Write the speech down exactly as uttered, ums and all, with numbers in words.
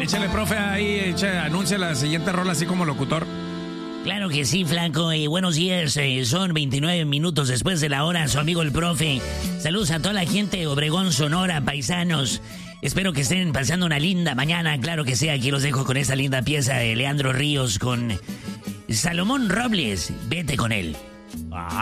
échale, profe, ahí, echa, anuncia la siguiente rola así como locutor. Claro que sí, Flaco, y buenos días, eh, son veintinueve minutos después de la hora, su amigo el profe. Saludos a toda la gente de Obregón, Sonora, paisanos. Espero que estén pasando una linda mañana, claro que sí, aquí los dejo con esta linda pieza de Leandro Ríos con Salomón Robles, vete con él. Ah.